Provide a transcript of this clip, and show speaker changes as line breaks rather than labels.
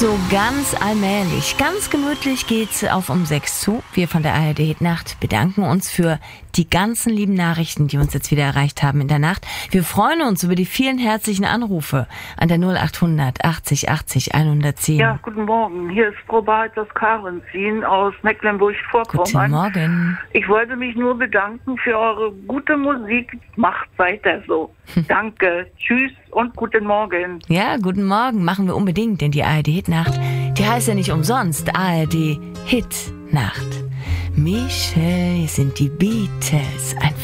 So ganz allmählich, ganz gemütlich geht's auf um 6 zu. Wir von der ARD Hitnacht bedanken uns für die ganzen lieben Nachrichten, die uns jetzt wieder erreicht haben in der Nacht. Wir freuen uns über die vielen herzlichen Anrufe an der 0800 80 80 110.
Ja, guten Morgen. Hier ist Frau Barth aus Karenzin aus Mecklenburg-Vorpommern.
Guten Morgen.
Ich wollte mich nur bedanken für eure gute Musik. Macht weiter so. Danke. Tschüss und guten Morgen.
Ja, guten Morgen. Machen wir unbedingt, denn die ARD Hitnacht, die heißt ja nicht umsonst ARD Hitnacht. Michel, sind die Beatles. Ein